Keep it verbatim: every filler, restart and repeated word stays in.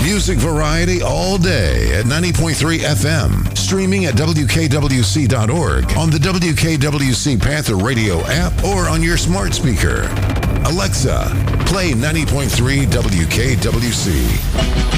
Music variety all day at ninety point three F M. Streaming at W K W C dot org, on the W K W C Panther Radio app, or on your smart speaker. Alexa, play ninety point three W K W C.